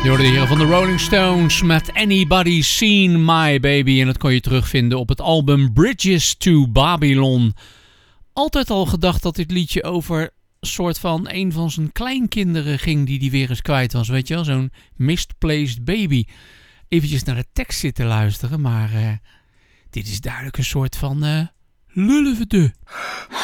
Je hoorde de heren van de Rolling Stones met Anybody Seen My Baby. En dat kon je terugvinden op het album Bridges to Babylon. Altijd al gedacht dat dit liedje over soort van een van zijn kleinkinderen ging die weer eens kwijt was. Weet je wel, zo'n misplaced baby. Eventjes naar de tekst zitten luisteren, maar dit is duidelijk een soort van lullevedue.